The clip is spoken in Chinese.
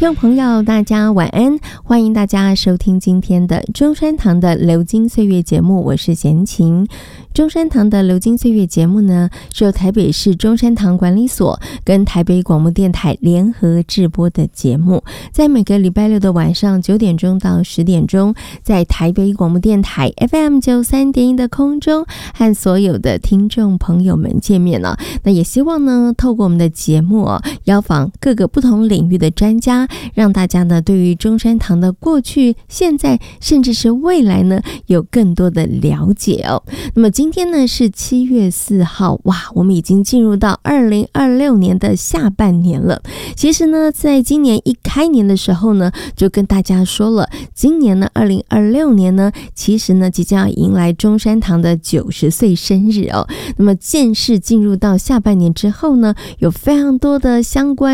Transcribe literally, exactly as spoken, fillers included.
听众朋友大家晚安，欢迎大家收听今天的中山堂的流金岁月节目，我是贤琴。中山堂的流金岁月节目呢，是由台北市中山堂管理所跟台北广播电台联合制播的节目，在每个礼拜六的晚上九点钟到十点钟，在台北广播电台 F M 九十三点一 的空中和所有的听众朋友们见面了。那也希望呢，透过我们的节目哦，邀访各个不同领域的专家，让大家呢对于中山堂的过去、现在甚至是未来呢有更多的了解哦。那么今天呢是七月四号，哇，我们已经进入到二零二六年的下半年了。其实呢，在今年一开年的时候呢，就跟大家说了，今年呢二零二六年呢，其实呢即将要迎来中山堂的九十岁生日哦。那么渐是进入到下半年之后呢，有非常多的相关